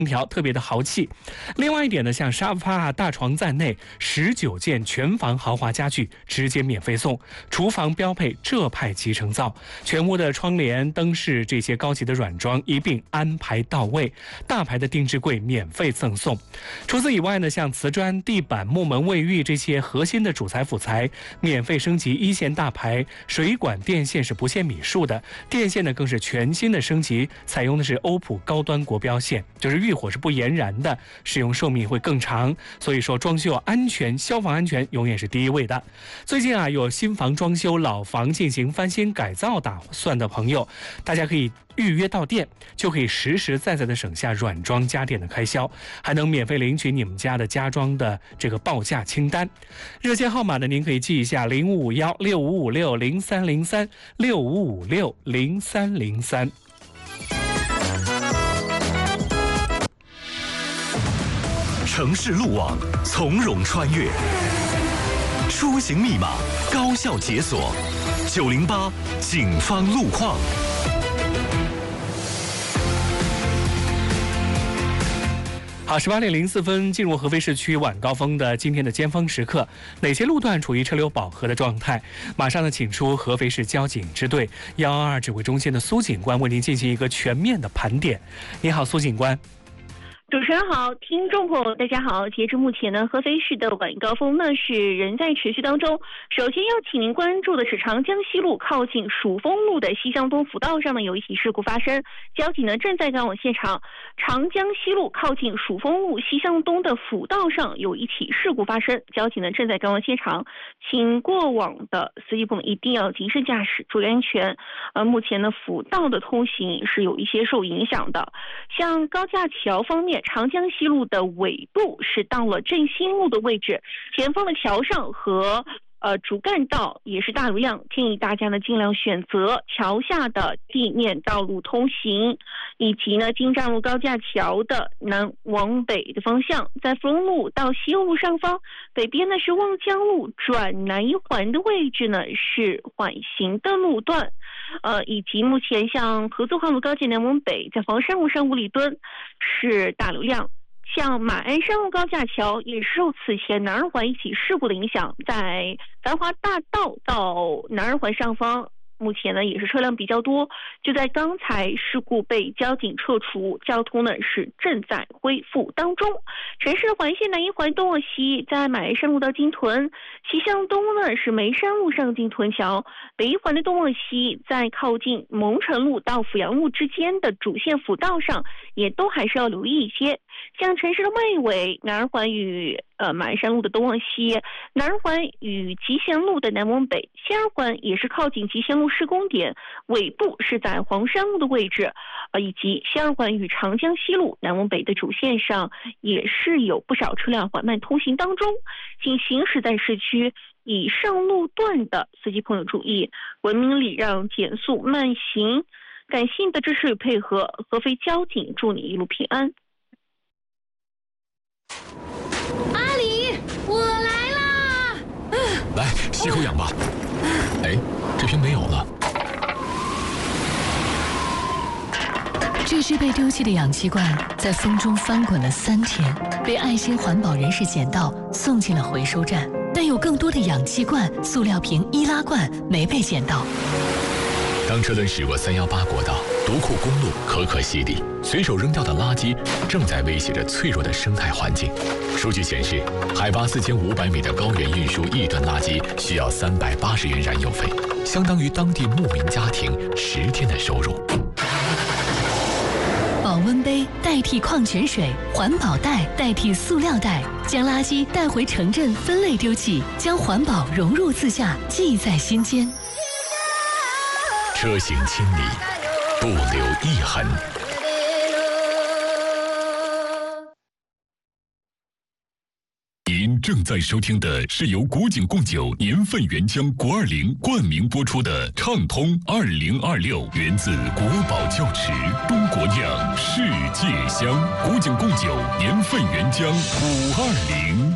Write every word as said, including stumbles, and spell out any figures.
空调特别的豪气。另外一点呢，像沙发、大床在内，十九件全房豪华家具直接免费送。厨房标配浙派集成灶，全屋的窗帘、灯饰这些高级的软装一并安排到位。大牌的定制柜免费赠送。除此以外呢，像瓷砖、地板、木门、卫浴这些核心的主材辅材，免费升级一线大牌。水管、电线是不限米数的，电线呢更是全新的升级，采用的是欧普高端国标线，就是遇火是不延燃的，使用寿命会更长。所以说装修安全、消防安全永远是第一位的。最近啊，有新房装修、老房进行翻新改造打算的朋友，大家可以预约到店，就可以实实在在的省下软装家电的开销，还能免费领取你们家的家装的这个报价清单。热线号码呢，您可以记一下零五五幺六五五六零三零三六五五六零三零三。 城市路网从容穿越，出行密码高效解锁。九零八警方路况。 好，十八点零四分，进入合肥市区晚高峰的今天的尖峰时刻，哪些路段处于车流饱和的状态？马上呢，请出合肥市交警支队一一二指挥中心的苏警官为您进行一个全面的盘点。你好，苏警官。 主持人好，听众朋友大家好。截至目前呢，合肥市的晚高峰呢是仍在持续当中。首先要请您关注的是长江西路靠近蜀峰路的西向东辅道上呢有一起事故发生，交警呢正在赶往现场。长江西路靠近蜀峰路西向东的辅道上有一起事故发生，交警呢正在赶往现场，请过往的司机朋友一定要谨慎驾驶，注意安全。呃，目前呢辅道的通行是有一些受影响的，像高架桥方面。长江西路的尾部是到了振兴路的位置，前方的桥上和呃主干道也是大流量，建议大家呢尽量选择桥下的地面道路通行，以及呢金站路高架桥的南往北的方向，在芙蓉路到西右路上方，北边呢是望江路转南一环的位置呢是缓行的路段。呃，以及目前像合作化路高架南往北，在房山路上五里墩是大流量，像马鞍山路高架桥也受此前南二环一起事故的影响，在繁华大道到南二环上方。目前呢也是车辆比较多，就在刚才事故被交警撤除，交通呢是正在恢复当中。城市环线南一环东往西，在马鞍山路到金屯，西向东呢是眉山路上进屯桥，北一环的东往西，在靠近蒙城路到阜阳路之间的主线辅道上，也都还是要留意一些。像城市的外围，南二环与呃马鞍山路的东往西，南二环与集贤路的南往北，西二环也是靠近集贤路施工点，尾部是在黄山路的位置，呃以及西二环与长江西路南往北的主线上也是有不少车辆缓慢通行当中。请行驶在市区以上路段的司机朋友注意，文明礼让，减速慢行。感谢你的支持与配合，合肥交警祝你一路平安。 阿里，我来啦！ 来，吸口氧吧。哎，这瓶没有了。 这只被丢弃的氧气罐在风中翻滚了三天，被爱心环保人士捡到，送进了回收站。但有更多的氧气罐、塑料瓶、易拉罐没被捡到。 当车轮驶过三幺八国道，独库公路可可西里，随手扔掉的垃圾正在威胁着脆弱的生态环境。数据显示，海拔四千五百米的高原运输一吨垃圾需要三百八十元燃油费，相当于当地牧民家庭十天的收入。 保温杯代替矿泉水，环保袋代替塑料袋，将垃圾带回城镇分类丢弃，将环保融入自驾，记在心间。 车行千里，不留一痕。您正在收听的是由古井贡酒年份原浆国二零冠名播出的《畅通二零二六》，源自国宝窖池，中国酿，世界香。古井贡酒年份原浆五二零。